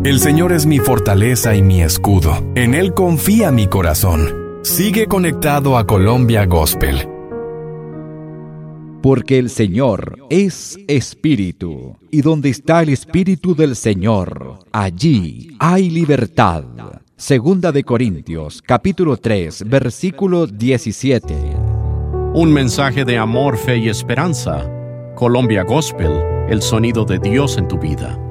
El Señor es mi fortaleza y mi escudo. En Él confía mi corazón. Sigue conectado a Colombia Gospel. Porque el Señor es Espíritu, y donde está el Espíritu del Señor, allí hay libertad. Segunda de Corintios, capítulo 3, versículo 17. Un mensaje de amor, fe y esperanza. Colombia Gospel, el sonido de Dios en tu vida.